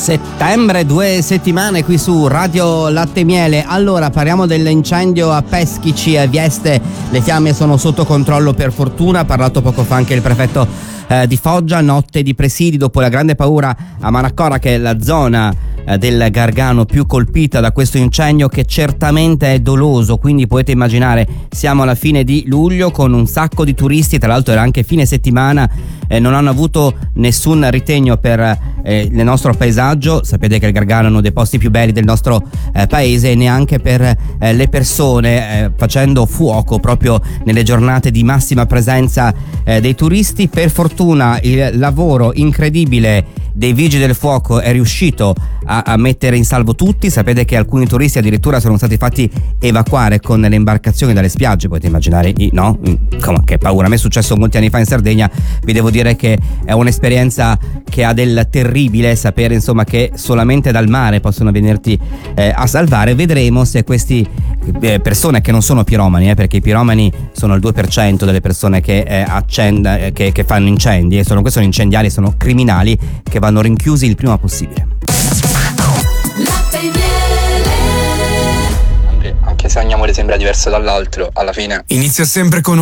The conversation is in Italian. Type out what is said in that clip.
settembre, 2 settimane qui su Radio Latte e Miele. Allora, parliamo dell'incendio a Peschici e Vieste. Le fiamme sono sotto controllo, per fortuna. Ha parlato poco fa anche il prefetto di Foggia. Notte di presidi dopo la grande paura a Manaccora, che è la zona del Gargano più colpita da questo incendio, che certamente è doloso. Quindi potete immaginare, siamo alla fine di luglio con un sacco di turisti, tra l'altro era anche fine settimana, non hanno avuto nessun ritegno per il nostro paesaggio. Sapete che il Gargano è uno dei posti più belli del nostro paese, e neanche per le persone, facendo fuoco proprio nelle giornate di massima presenza dei turisti. Per fortuna il lavoro incredibile dei vigili del fuoco è riuscito a mettere in salvo tutti. Sapete che alcuni turisti addirittura sono stati fatti evacuare con le imbarcazioni dalle spiagge. Potete immaginare, no? Che paura. A me è successo molti anni fa in Sardegna. Vi devo dire che è un'esperienza che ha del terribile, sapere insomma che solamente dal mare possono venirti a salvare. Vedremo se questi persone che non sono piromani, perché i piromani sono il 2% delle persone che fanno incendi, e questi sono incendiari, sono criminali che vanno rinchiusi il prima possibile. Anche se ogni amore sembra diverso dall'altro, alla fine inizia sempre con